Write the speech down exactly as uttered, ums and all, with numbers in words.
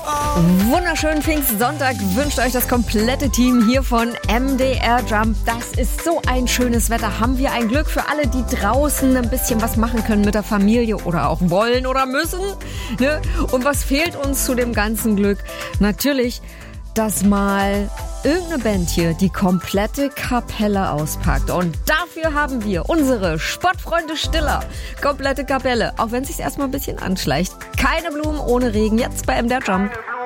Wunderschönen Pfingstsonntag wünscht euch das komplette Team hier von M D R Jump. Das ist so ein schönes Wetter. Haben wir ein Glück für alle, die draußen ein bisschen was machen können mit der Familie oder auch wollen oder müssen. Ne? Und was fehlt uns zu dem ganzen Glück? Natürlich, dass mal irgendeine Band hier die komplette Kapelle auspackt. Und dafür haben wir unsere Sportfreunde Stiller. Komplette Kapelle, auch wenn es sich erstmal ein bisschen anschleicht. Keine Blumen ohne Regen, jetzt bei M D R Jump.